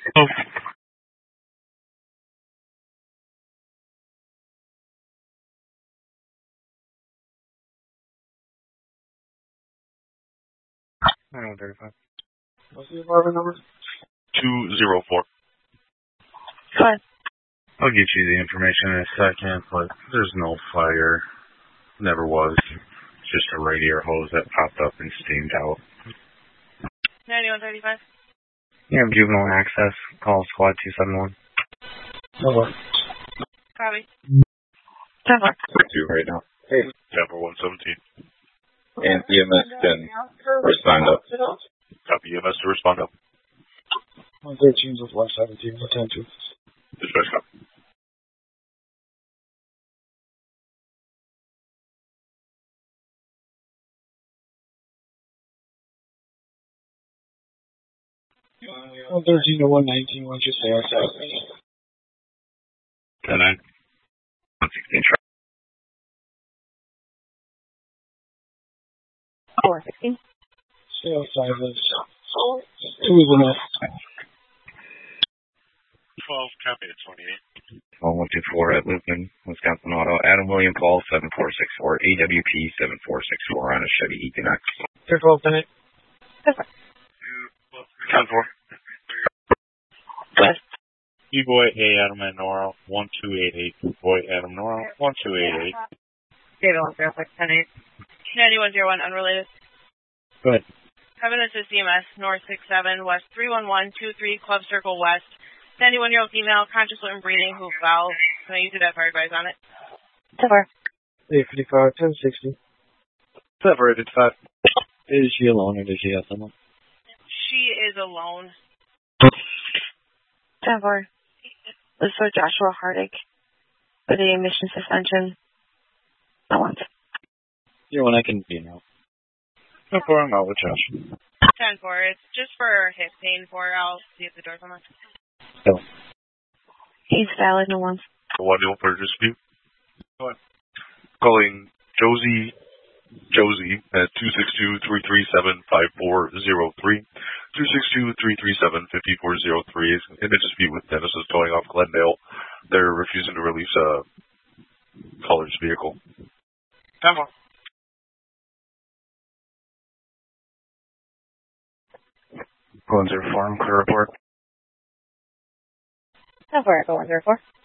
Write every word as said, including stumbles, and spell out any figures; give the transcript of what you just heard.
Oh. nine thirty-five. What's the apartment number? two zero four. Fine. I'll get you the information in a second, but there's no fire. Never was. It's just a radiator hose that popped up and steamed out. ninety-one thirty-five. Yeah, juvenile access. Call squad two seven one. Over. Copy. ten four. Two right now. Hey. ten four one seventeen. And E M S can respond up. Copy E M S to respond up. one thirteen with one seventeen. ten two. Dispatch copy. one thirteen to one nineteen, what'd you say? I said. ten nine. one sixteen. four sixteen. Sales size is two is enough. twelve, copy at twenty-eight. one one two four at Lucan, Wisconsin Auto. Adam William Paul, seven four six four. A W P, seven four six four on a Chevy Equinox. Here, twelve, ten eight. ten four. West. E-Boy A. Adam and Nora, one two eight eight. Boy Adam Nora, one two eight eight. David one zero six ten eight. ninety-one zero one, unrelated. Go ahead. Kevin, this is C M S, North six seven, West three one one two three, Club Circle West. ninety-one-year-old female, conscious and breathing, who valve. Can I use that fire advice on it? ten four. eight fifty-five, ten sixty. Separated five. Is she alone or does she have someone? She is alone. ten four. This is for Joshua Hardick for the emission suspension. I want. You're one I can be now. ten four, I'm out with Josh. ten four. It's just for hip pain for. I'll see if the door's unlocked. Go. He's valid, no one. One nil for dispute. Go ahead. Calling Josie Josie at two six two, three three seven, five four zero three. two six two, three three seven, five four zero three is in a dispute with Dennis's towing off Glendale. They're refusing to release a caller's vehicle. ten four. One zero four, clear report. ten four, go one zero four.